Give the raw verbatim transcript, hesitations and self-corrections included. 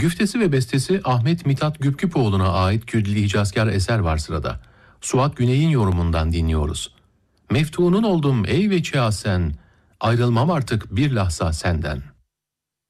Güftesi ve bestesi Ahmet Mithat Güpküpoğlu'na ait Kürdili Hicazkar eser var sırada. Suat Güney'in yorumundan dinliyoruz. Meftunun oldum ey veçi sen, ayrılmam artık bir lahza senden.